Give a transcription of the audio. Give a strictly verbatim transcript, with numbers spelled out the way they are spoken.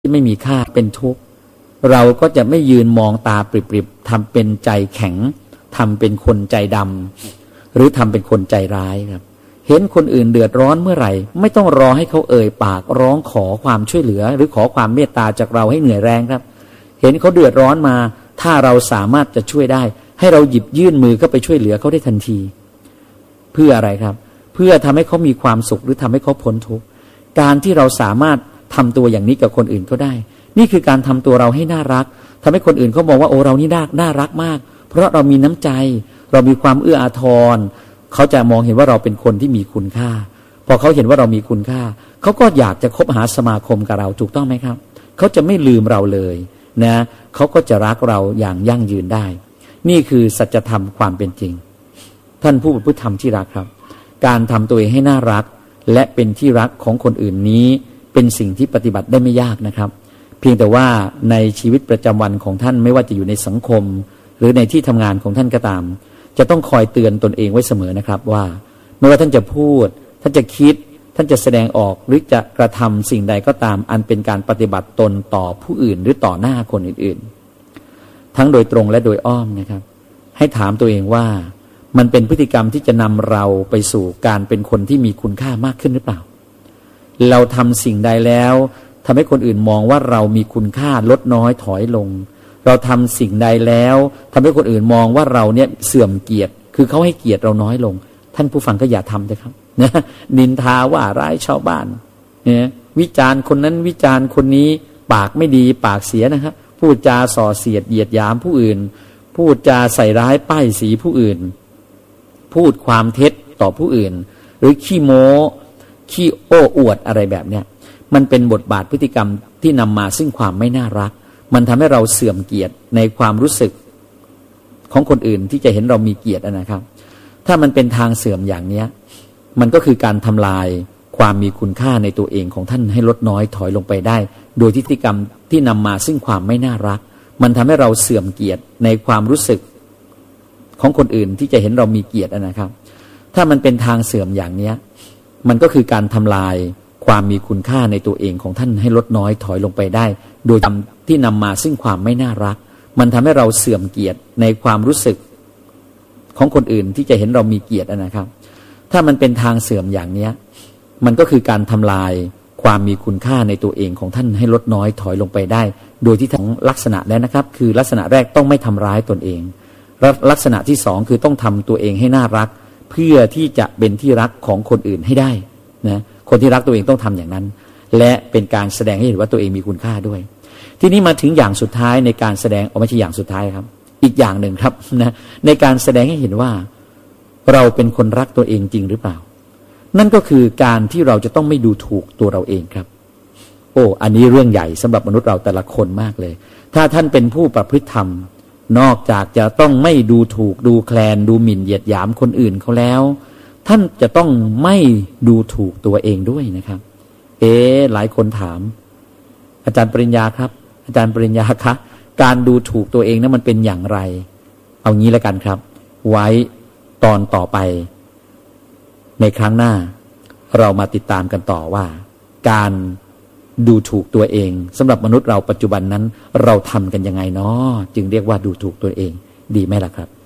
ที่ไม่มีค่าเป็นทุกข์เราก็จะไม่ยืนมองตาปริบๆทำเป็นใจแข็งทำเป็นคนใจดำหรือทำเป็นคนใจร้ายครับเห็นคนอื่นเดือดร้อนเมื่อไหร่ไม่ต้องรอให้เขาเอ่ยปากร้องขอความช่วยเหลือหรือขอความเมตตาจากเราให้เหนื่อยแรงครับเห็นเขาเดือดร้อนมาถ้าเราสามารถจะช่วยได้ให้เราหยิบยื่นมือเข้าไปช่วยเหลือเขาได้ทันทีเพื่ออะไรครับเพื่อทำให้เขามีความสุขหรือทำให้เขาพ้นทุกข์การที่เราสามารถทำตัวอย่างนี้กับคนอื่นก็ได้นี่คือการทำตัวเราให้น่ารักทำให้คนอื่นเขามองว่าโอ้เรานี่น่าน่ารักมากเพราะเรามีน้ำใจเรามีความเอื้ออาทรเขาจะมองเห็นว่าเราเป็นคนที่มีคุณค่าพอเขาเห็นว่าเรามีคุณค่าเขาก็อยากจะคบหาสมาคมกับเราถูกต้องไหมครับเขาจะไม่ลืมเราเลยนะเขาก็จะรักเราอย่างยั่งยืนได้นี่คือสัจธรรมความเป็นจริงท่านผู้ประพฤติธรรมที่รักครับการทำตัวเองให้น่ารักและเป็นที่รักของคนอื่นนี้เป็นสิ่งที่ปฏิบัติได้ไม่ยากนะครับเพียงแต่ว่าในชีวิตประจำวันของท่านไม่ว่าจะอยู่ในสังคมหรือในที่ทำงานของท่านก็ตามจะต้องคอยเตือนตนเองไว้เสมอนะครับว่าไม่ว่าท่านจะพูดท่านจะคิดท่านจะแสดงออกหรือจะกระทำสิ่งใดก็ตามอันเป็นการปฏิบัติตนต่อผู้อื่นหรือต่อหน้าคนอื่นๆทั้งโดยตรงและโดยอ้อมนะครับให้ถามตัวเองว่ามันเป็นพฤติกรรมที่จะนำเราไปสู่การเป็นคนที่มีคุณค่ามากขึ้นหรือเปล่าเราทำสิ่งใดแล้วทำให้คนอื่นมองว่าเรามีคุณค่าลดน้อยถอยลงเราทำสิ่งใดแล้วทำให้คนอื่นมองว่าเราเนี่ยเสื่อมเกียรติคือเขาให้เกียรติเราน้อยลงท่านผู้ฟังก็อย่าทำนะครับนะนินทาว่าร้ายชาวบ้านเนี่ยวิจารณ์คนนั้นวิจารณ์คนนี้ปากไม่ดีปากเสียนะครับพูดจาส่อเสียดเหยียดหยามผู้อื่นพูดจาใส่ร้ายป้ายสีผู้อื่นพูดความเท็จต่อผู้อื่นหรือขี้โม้ขี้โอ้อวดอะไรแบบเนี้ยมันเป็นบทบาทพฤติกรรมที่นำมาซึ่งความไม่น่ารักมันทำให้เราเสื่อมเกียรติในความรู้สึกของคนอื่นที่จะเห็นเรามีเกียรตินะครับถ้ามันเป็นทางเสื่อมอย่างเนี้ยมันก็คือการทำลายความมีคุณค่าในตัวเองของท่านให้ลดน้อยถอยลงไปได้โดยพฤติกรรมที่นำมาซึ่งความไม่น่ารักมันทำให้เราเสื่อมเกียรติในความรู้สึกของคนอื่นที่จะเห็นเรามีเกียรตินะครับถ้ามันเป็นทางเสื่อมอย่างเนี้ยมันก็คือการทำลายความมีคุณค่าในตัวเองของท่านให้ลดน้อยถอยลงไปได้โดยที่นำมาซึ่งความไม่น่ารักมันทำให้เราเสื่อมเกียรติในความรู้สึกของคนอื่นที่จะเห็นเรามีเกียรตินะครับถ้ามันเป็นทางเสื่อมอย่างเนี้ยมันก็คือการทำลายความมีคุณค่าในตัวเองของท่านให้ลดน้อยถอยลงไปได้โดยที่ทั้งลักษณะแล้วนะครับคือลักษณะแรกต้องไม่ทำร้ายตนเองลักษณะที่สองคือต้องทำตัวเองให้น่ารักเพื่อที่จะเป็นที่รักของคนอื่นให้ได้นะคนที่รักตัวเองต้องทำอย่างนั้นและเป็นการแสดงให้เห็นว่าตัวเองมีคุณค่าด้วยทีนี้มาถึงอย่างสุดท้ายในการแสดงเอาไม่ใช่อย่างสุดท้ายครับอีกอย่างหนึ่งครับนะในการแสดงให้เห็นว่าเราเป็นคนรักตัวเองจริงหรือเปล่านั่นก็คือการที่เราจะต้องไม่ดูถูกตัวเราเองครับโอ้อันนี้เรื่องใหญ่สำหรับมนุษย์เราแต่ละคนมากเลยถ้าท่านเป็นผู้ประพฤติธรรมนอกจากจะต้องไม่ดูถูกดูแคลนดูหมิ่นเหยียดหยามคนอื่นเขาแล้วท่านจะต้องไม่ดูถูกตัวเองด้วยนะครับเอ๊ะหลายคนถามอาจารย์ปริญญาครับอาจารย์ปริญญาคะการดูถูกตัวเองนั้นมันเป็นอย่างไรเอางี้แล้วกันครับไว้ตอนต่อไปในครั้งหน้าเรามาติดตามกันต่อว่าการดูถูกตัวเองสำหรับมนุษย์เราปัจจุบันนั้นเราทำกันยังไงเนาะจึงเรียกว่าดูถูกตัวเองดีไหมล่ะครับ